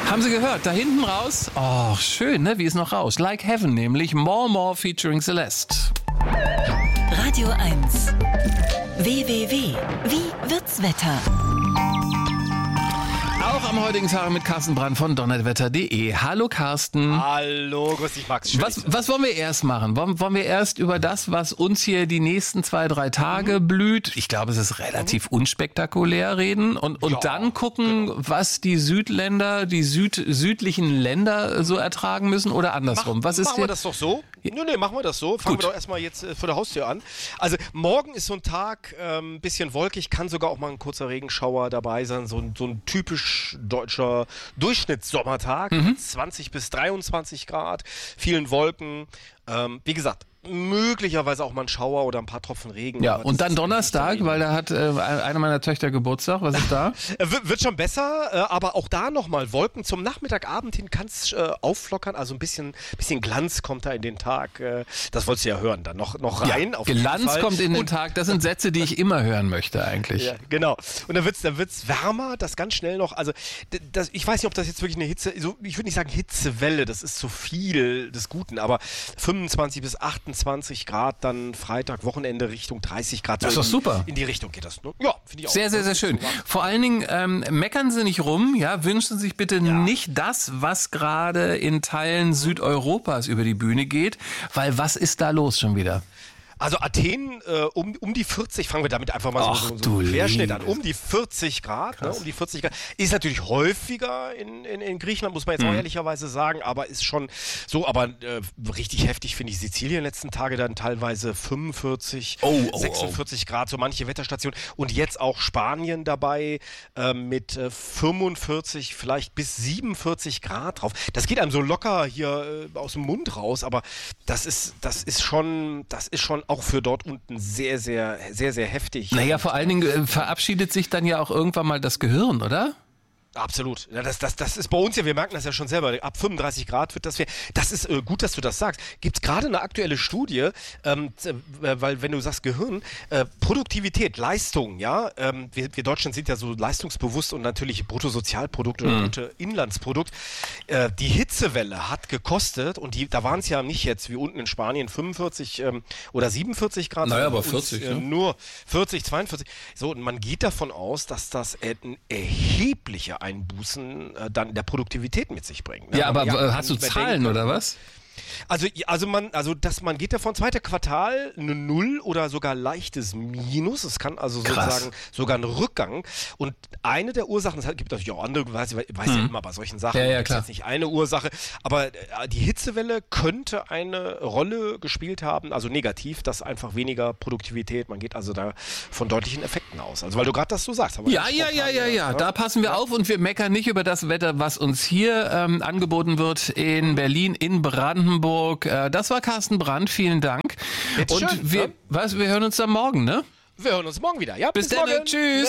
Haben Sie gehört? Da hinten raus. Oh, schön, ne? Wie es noch raus. Like Heaven, nämlich More featuring Celeste. Radio 1. WWW. Wie wird's Wetter? Auch am heutigen Tag mit Carsten Brandt von donnerwetter.de. Hallo Carsten. Hallo, grüß dich Max. Schön, Was wollen wir erst machen? Wollen wir erst über das, was uns hier die nächsten 2-3 Tage blüht? Ich glaube, es ist relativ unspektakulär reden. Und dann gucken, was die Südländer, die südlichen Länder so ertragen müssen oder andersrum. Machen wir das doch so? Nee, machen wir das so. Fangen wir doch erstmal jetzt vor der Haustür an. Also morgen ist so ein Tag, bisschen wolkig, kann sogar auch mal ein kurzer Regenschauer dabei sein. So ein typisch deutscher Durchschnittssommertag. 20 bis 23 Grad, vielen Wolken. Wie gesagt, möglicherweise auch mal ein Schauer oder ein paar Tropfen Regen. Ja, und dann Donnerstag, weil da hat eine meiner Töchter Geburtstag. Was ist da? Wird schon besser, aber auch da nochmal Wolken. Zum Nachmittagabend hin kann es aufflockern, also ein bisschen Glanz kommt da in den Tag. Das wolltest du ja hören, dann noch rein. Ja, auf jeden Glanz Fall. kommt in den Tag, das sind Sätze, die ich immer hören möchte eigentlich. Ja, genau. Und dann wird's wärmer, das ganz schnell noch, also ich weiß nicht, ob das jetzt wirklich eine Hitze, ich würde nicht sagen Hitzewelle, das ist zu viel des Guten, aber 25 bis 28 Grad, dann Freitag, Wochenende Richtung 30 Grad. Das ist doch super. In die Richtung geht das. Ne? Ja, finde ich auch. Sehr, sehr, sehr schön. Vor allen Dingen meckern Sie nicht rum, ja, wünschen Sie sich bitte nicht das, was gerade in Teilen Südeuropas über die Bühne geht, weil was ist da los schon wieder? Also Athen um die 40, fangen wir damit einfach mal so einen Querschnitt an, um die 40 Grad, ne, um die 40 Grad, ist natürlich häufiger in Griechenland, muss man jetzt auch ehrlicherweise sagen, aber ist schon so, aber richtig heftig finde ich Sizilien in den letzten Tagen dann teilweise 45, 46 Grad, so manche Wetterstationen und jetzt auch Spanien dabei mit 45, vielleicht bis 47 Grad drauf. Das geht einem so locker hier aus dem Mund raus, aber das ist schon auch für dort unten sehr, sehr, sehr, sehr heftig. Naja, vor allen Dingen verabschiedet sich dann ja auch irgendwann mal das Gehirn, oder? Absolut. Ja, das ist bei uns ja, wir merken das ja schon selber, ab 35 Grad wird das ist gut, dass du das sagst. Gibt es gerade eine aktuelle Studie, weil wenn du sagst Gehirn, Produktivität, Leistung, ja, wir Deutschen sind ja so leistungsbewusst und natürlich Bruttosozialprodukt oder Bruttoinlandsprodukt. Die Hitzewelle hat gekostet und da waren es ja nicht jetzt wie unten in Spanien 45 oder 47 Grad. Naja, aber 40, ne? Nur 40, 42. So, und man geht davon aus, dass das ein erheblicher Einbußen dann der Produktivität mit sich bringt. Ne? Ja, aber hast du Zahlen oder was? Man geht davon, zweite Quartal eine Null oder sogar leichtes Minus. Es kann also sozusagen sogar ein Rückgang. Und eine der Ursachen, es gibt natürlich auch andere, weiß ja immer bei solchen Sachen, ja, ist jetzt nicht eine Ursache, aber die Hitzewelle könnte eine Rolle gespielt haben, also negativ, dass einfach weniger Produktivität, man geht also da von deutlichen Effekten aus. Also weil du gerade das so sagst. Ja, da passen wir auf und wir meckern nicht über das Wetter, was uns hier angeboten wird in Berlin, in Brandenburg. Das war Carsten Brandt, vielen Dank. Jetzt und schön, wir hören uns dann morgen, ne? Wir hören uns morgen wieder, ja? Bis dann, morgen. tschüss.